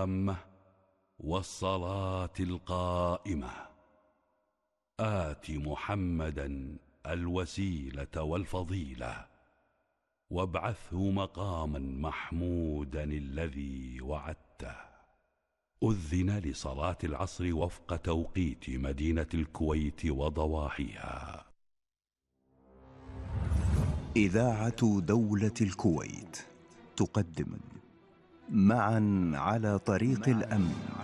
التامة والصلاة القائمة آت محمدا الوسيلة والفضيلة وابعثه مقاما محمودا الذي وعدته. أذن لصلاة العصر وفق توقيت مدينة الكويت وضواحيها. إذاعة دولة الكويت تقدم معا على طريق الأمن